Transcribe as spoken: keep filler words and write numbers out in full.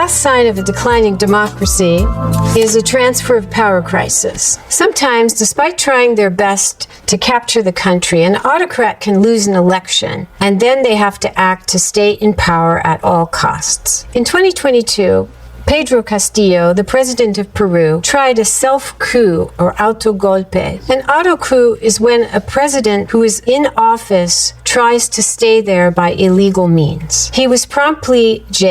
last sign of a declining democracy is a transfer of power crisis. Sometimes, despite trying their best to capture the country, an autocrat can lose an election, and then they have to act to stay in power at all costs. In twenty twenty-two, Pedro Castillo, the president of Peru, tried a self-coup or autogolpe. An auto-coup is when a president who is in office tries to stay there by illegal means. He was promptly jailed.